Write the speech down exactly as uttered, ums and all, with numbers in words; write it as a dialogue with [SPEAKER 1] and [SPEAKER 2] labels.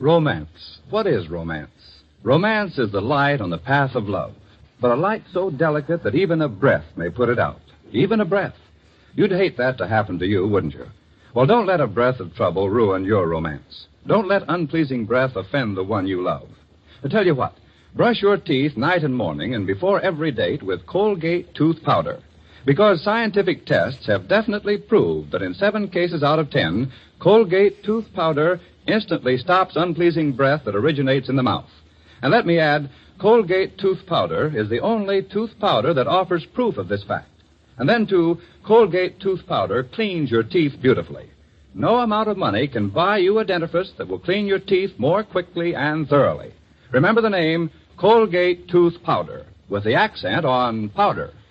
[SPEAKER 1] Romance. What is romance? Romance is the light on the path of love, but a light so delicate that even a breath may put it out. Even a breath. You'd hate that to happen to you, wouldn't you? Well, don't let a breath of trouble ruin your romance. Don't let unpleasing breath offend the one you love. I tell you what, brush your teeth night and morning and before every date with Colgate tooth powder. Because scientific tests have definitely proved that in seven cases out of ten, Colgate tooth powder instantly stops unpleasing breath that originates in the mouth. And let me add, Colgate tooth powder is the only tooth powder that offers proof of this fact. And then, too, Colgate tooth powder cleans your teeth beautifully. No amount of money can buy you a dentifrice that will clean your teeth more quickly and thoroughly. Remember the name Colgate tooth powder, with the accent on powder.